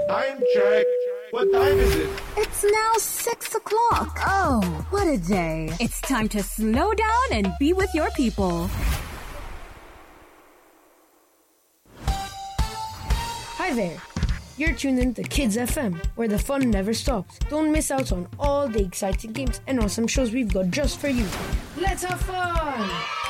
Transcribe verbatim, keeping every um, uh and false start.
Time check. What time is it? It's now six o'clock. Oh, what a day. It's time to slow down and be with your people. Hi there. You're tuned in to Kids F M, where the fun never stops. Don't miss out on all the exciting games and awesome shows we've got just for you. Let's have fun!